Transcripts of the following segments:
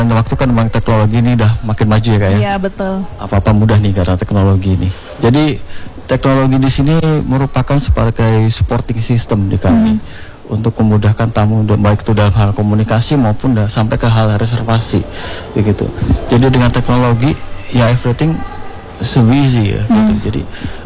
waktu kan memang teknologi ini udah makin maju ya Kak ya. Iya, betul. Apa-apa mudah nih karena teknologi ini. Jadi teknologi di sini merupakan sebagai supporting system di kami untuk memudahkan tamu baik itu dalam hal komunikasi maupun sampai ke hal reservasi begitu. Jadi dengan teknologi ya everything so easy ya gitu. Jadi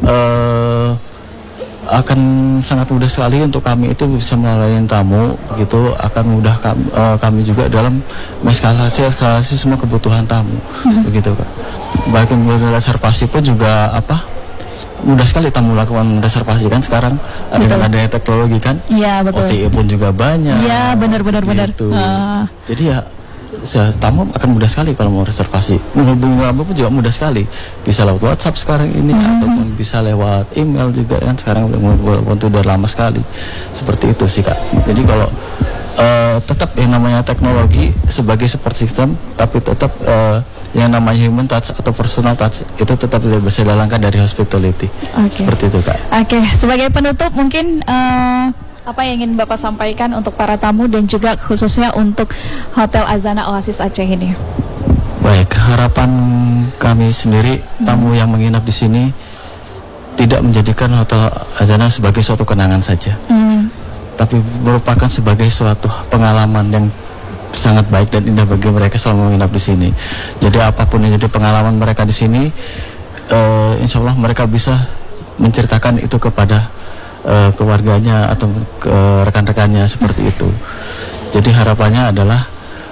akan sangat mudah sekali untuk kami itu bisa melayani tamu gitu, akan mudah kami juga dalam eskalasi semua kebutuhan tamu begitu Kak. Baik untuk reservasi pun juga mudah sekali tamu melakukan reservasi kan sekarang dengan adanya teknologi kan. Iya, betul. OTA pun juga banyak. Iya, benar. Gitu. Jadi ya tamu akan mudah sekali kalau mau reservasi. Menghubungi kami pun juga mudah sekali. Bisa lewat WhatsApp sekarang ini ataupun bisa lewat email juga kan sekarang udah lama sekali. Seperti itu sih Kak. Jadi kalau tetap yang namanya teknologi sebagai support system, tapi tetap yang namanya human touch atau personal touch itu tetap tidak bisa dihilangkan dari hospitality. Seperti itu Kak. Oke, sebagai penutup mungkin apa yang ingin Bapak sampaikan untuk para tamu dan juga khususnya untuk Hotel Azana Oasis Aceh ini? Baik, harapan kami sendiri tamu yang menginap di sini tidak menjadikan Hotel Azana sebagai suatu kenangan saja, tapi merupakan sebagai suatu pengalaman yang sangat baik dan indah bagi mereka selama menginap di sini. Jadi apapun yang jadi pengalaman mereka di sini, insya Allah mereka bisa menceritakan itu kepada keluarganya atau ke rekan-rekannya seperti itu. Jadi harapannya adalah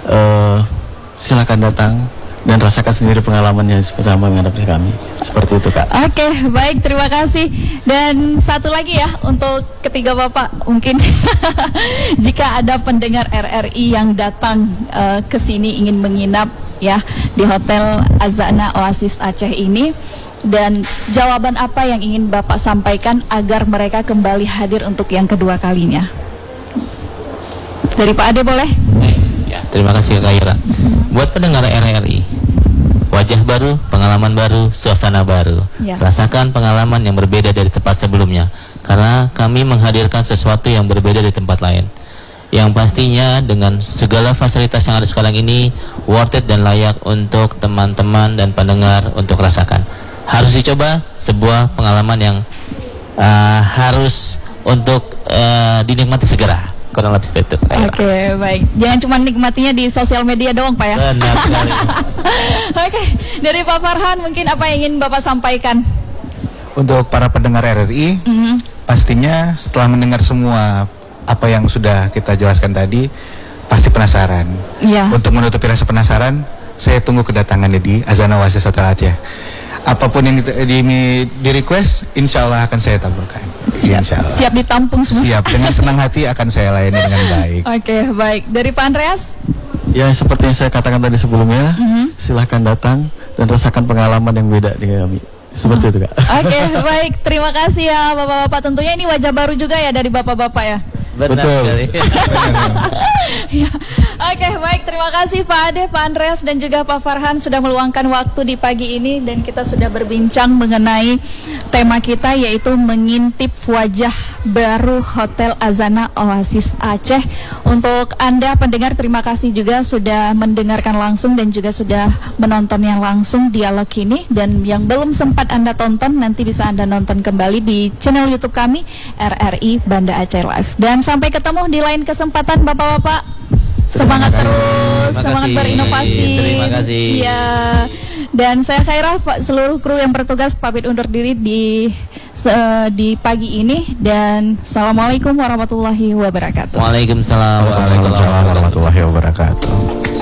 silakan datang dan rasakan sendiri pengalamannya bersama menghadapi kami. Seperti itu Kak. Oke, baik, terima kasih. Dan satu lagi ya untuk ketiga Bapak, mungkin jika ada pendengar RRI yang datang ke sini ingin menginap ya di Hotel Azana Oasis Aceh ini, dan jawaban apa yang ingin Bapak sampaikan agar mereka kembali hadir untuk yang kedua kalinya? Dari Pak Ade boleh? Ya, terima kasih Kak Ira. Buat pendengar RRI, wajah baru, pengalaman baru, suasana baru. Ya. Rasakan pengalaman yang berbeda dari tempat sebelumnya, karena kami menghadirkan sesuatu yang berbeda di tempat lain. Yang pastinya dengan segala fasilitas yang ada sekarang ini worth it dan layak untuk teman-teman dan pendengar untuk rasakan. Harus dicoba, sebuah pengalaman yang harus untuk dinikmati segera. Kurang lebih seperti itu. Oke, baik. Jangan cuma nikmatinya di sosial media doang Pak ya. Benar sekali. Oke, dari Pak Farhan mungkin apa yang ingin Bapak sampaikan? Untuk para pendengar RRI, pastinya setelah mendengar semua apa yang sudah kita jelaskan tadi, pasti penasaran. Iya. Untuk menutupi rasa penasaran, saya tunggu kedatangannya di Azana Oasis Hotel Aceh. Apapun yang di request, insya Allah akan saya tabulkan. Insya Allah. Siap ditampung semua. Siap, dengan senang hati akan saya layani dengan baik. Oke, baik. Dari Pak Andreas? Ya seperti yang saya katakan tadi sebelumnya, silahkan datang dan rasakan pengalaman yang beda dengan kami. Seperti itu Kak. Oke, baik. Terima kasih ya Bapak-Bapak. Tentunya ini wajah baru juga ya dari Bapak-Bapak ya. Benar sekali. Ya. Oke, baik. Terima kasih Pak Ade, Pak Andreas dan juga Pak Farhan sudah meluangkan waktu di pagi ini dan kita sudah berbincang mengenai tema kita yaitu mengintip wajah baru Hotel Azana Oasis Aceh. Untuk Anda pendengar, terima kasih juga sudah mendengarkan langsung dan juga sudah menonton yang langsung dialog ini, dan yang belum sempat Anda tonton nanti bisa Anda nonton kembali di channel YouTube kami RRI Banda Aceh Live. Dan sampai ketemu di lain kesempatan Bapak-bapak. Semangat terus, semangat berinovasi. Terima kasih. Iya. Dan saya Khairah, seluruh kru yang bertugas pamit undur diri di pagi ini, dan assalamualaikum warahmatullahi wabarakatuh. Waalaikumsalam Waalaikumsalam warahmatullahi wabarakatuh.